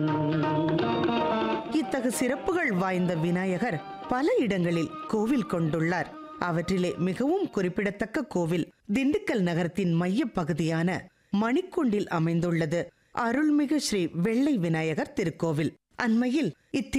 இத்தகு சிறப்புகள் வாய்ந்த விநாயகர் பல இடங்களில் கோவில் கொண்டுள்ளார். அவற்றிலே மிகவும் குறிப்பிடத்தக்க கோவில் திண்டுக்கல் நகரத்தின் மைய பகுதியான மணிக்குண்டில் அமைந்துள்ளது அருள்மிகு ஸ்ரீ வெள்ளை விநாயகர் திருக்கோவில். அண்மையில்